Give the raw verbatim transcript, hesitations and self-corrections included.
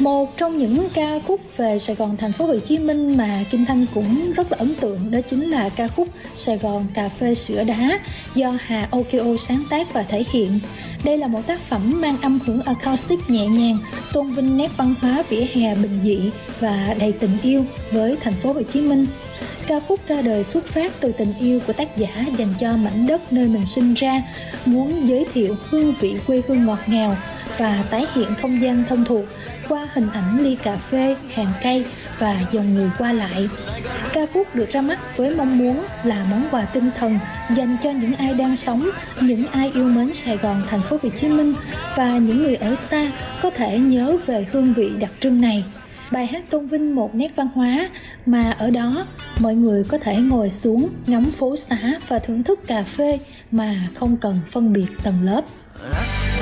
Một trong những ca khúc về Sài Gòn, thành phố Hồ Chí Minh mà Kim Thanh cũng rất là ấn tượng đó chính là ca khúc Sài Gòn Cà Phê Sữa Đá do Hà Okio sáng tác và thể hiện. Đây là một tác phẩm mang âm hưởng acoustic nhẹ nhàng, tôn vinh nét văn hóa vỉa hè bình dị và đầy tình yêu với thành phố Hồ Chí Minh. Ca khúc ra đời xuất phát từ tình yêu của tác giả dành cho mảnh đất nơi mình sinh ra, muốn giới thiệu hương vị quê hương ngọt ngào và tái hiện không gian thân thuộc qua hình ảnh ly cà phê, hàng cây và dòng người qua lại. Ca khúc được ra mắt với mong muốn là món quà tinh thần dành cho những ai đang sống, những ai yêu mến Sài Gòn, thành phố Hồ Chí Minh và những người ở xa có thể nhớ về hương vị đặc trưng này. Bài hát tôn vinh một nét văn hóa mà ở đó mọi người có thể ngồi xuống ngắm phố xá và thưởng thức cà phê mà không cần phân biệt tầng lớp.